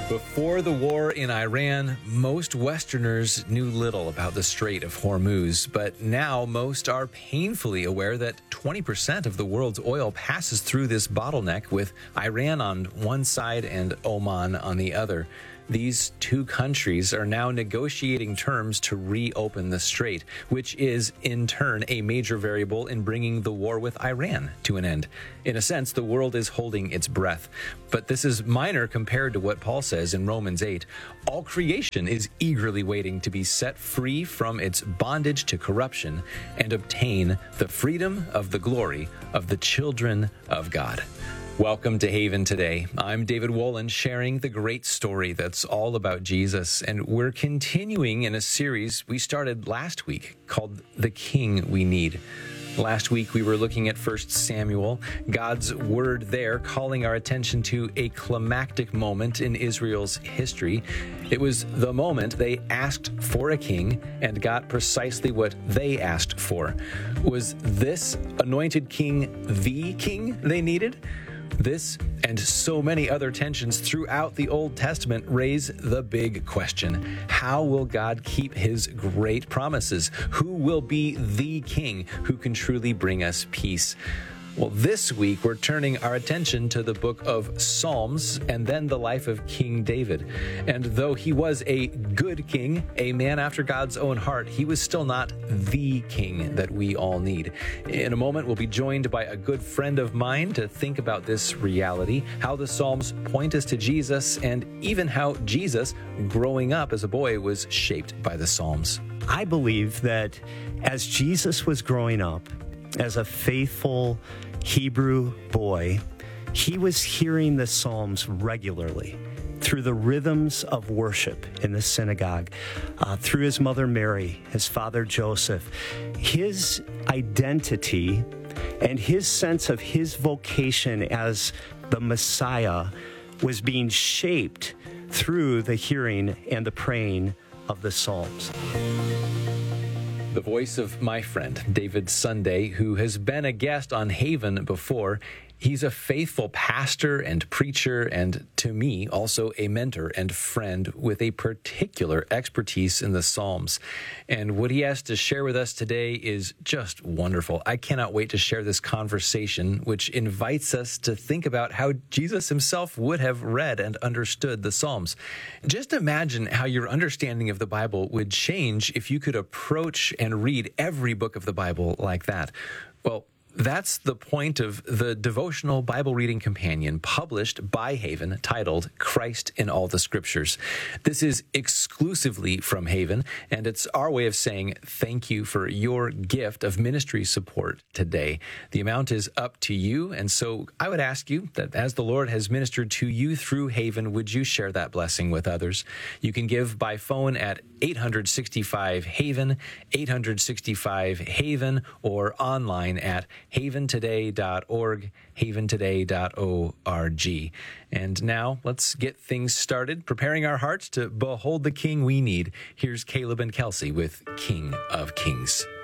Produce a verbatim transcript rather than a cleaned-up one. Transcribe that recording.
Before the war in Iran, most Westerners knew little about the Strait of Hormuz, but now most are painfully aware that twenty percent of the world's oil passes through this bottleneck, with Iran on one side and Oman on the other. These two countries are now negotiating terms to reopen the strait, which is, in turn, a major variable in bringing the war with Iran to an end. In a sense, the world is holding its breath. But this is minor compared to what Paul says in Romans eight. All creation is eagerly waiting to be set free from its bondage to corruption and obtain the freedom of the glory of the children of God. Welcome to Haven Today. I'm David Wolin, sharing the great story that's all about Jesus, and we're continuing in a series we started last week called The King We Need. Last week, we were looking at First Samuel, God's word there calling our attention to a climactic moment in Israel's history. It was the moment they asked for a king and got precisely what they asked for. Was this anointed king the king they needed? This and so many other tensions throughout the Old Testament raise the big question: how will God keep his great promises? Who will be the king who can truly bring us peace? Well, this week we're turning our attention to the book of Psalms and then the life of King David. And though he was a good king, a man after God's own heart, he was still not the king that we all need. In a moment, we'll be joined by a good friend of mine to think about this reality, how the Psalms point us to Jesus, and even how Jesus, growing up as a boy, was shaped by the Psalms. I believe that as Jesus was growing up, as a faithful Hebrew boy, he was hearing the Psalms regularly through the rhythms of worship in the synagogue, uh, through his mother Mary, his father Joseph. His identity and his sense of his vocation as the Messiah was being shaped through the hearing and the praying of the Psalms. The voice of my friend, David Sunday, who has been a guest on Haven before. He's a faithful pastor and preacher, and to me, also a mentor and friend with a particular expertise in the Psalms. And what he has to share with us today is just wonderful. I cannot wait to share this conversation, which invites us to think about how Jesus himself would have read and understood the Psalms. Just imagine how your understanding of the Bible would change if you could approach and read every book of the Bible like that. Well, that's the point of the devotional Bible reading companion published by Haven, titled Christ in All the Scriptures. This is exclusively from Haven, and it's our way of saying thank you for your gift of ministry support today. The amount is up to you, and so I would ask you that as the Lord has ministered to you through Haven, would you share that blessing with others? You can give by phone at eight six five HAVEN, eight six five HAVEN, or online at haven today dot org, haven today dot org. And now let's get things started, preparing our hearts to behold the King we need. Here's Caleb and Kelsey with King of Kings.